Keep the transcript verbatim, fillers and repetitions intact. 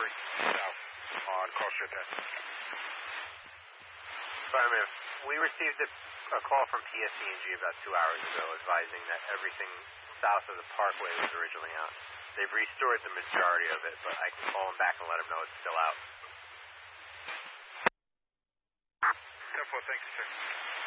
South on Crossship ten. Fireman, we received a, a call from P S E and G about two hours ago advising that everything south of the Parkway was originally out. They've restored the majority of it, but I can call them back and let them know it's still out. ten four, thank you, sir.